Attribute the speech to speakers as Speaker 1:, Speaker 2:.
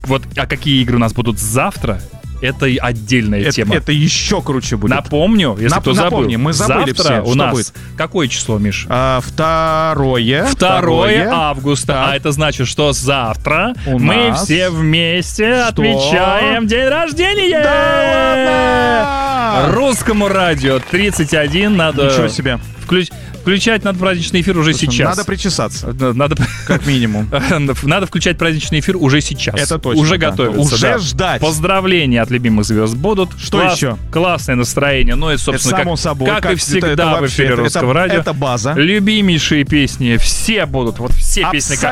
Speaker 1: Вот, а какие игры у нас будут завтра? Это отдельная тема.
Speaker 2: Это еще круче будет.
Speaker 1: Напомню, если кто забыл.
Speaker 2: Мы забыли
Speaker 1: завтра
Speaker 2: все,
Speaker 1: у нас
Speaker 2: будет?
Speaker 1: Какое число, Миш?
Speaker 2: 2
Speaker 1: августа.
Speaker 2: Так.
Speaker 1: А это значит, что завтра
Speaker 2: У
Speaker 1: мы
Speaker 2: нас
Speaker 1: все вместе отмечаем день рождения.
Speaker 2: Да ладно!
Speaker 1: Русскому радио 31 надо...
Speaker 2: Ничего себе.
Speaker 1: Включать надо праздничный эфир уже сейчас.
Speaker 2: Надо причесаться.
Speaker 1: Надо,
Speaker 2: как минимум.
Speaker 1: Надо включать праздничный эфир уже сейчас.
Speaker 2: Это точно.
Speaker 1: Уже
Speaker 2: да.
Speaker 1: готовиться.
Speaker 2: Уже
Speaker 1: да.
Speaker 2: ждать.
Speaker 1: Поздравления от любимых звезд будут.
Speaker 2: Что еще?
Speaker 1: Классное настроение. Ну и, собственно,
Speaker 2: это само собой.
Speaker 1: как и всегда в эфире Русского радио.
Speaker 2: Это база.
Speaker 1: Любимейшие песни. Все будут. Вот все песни,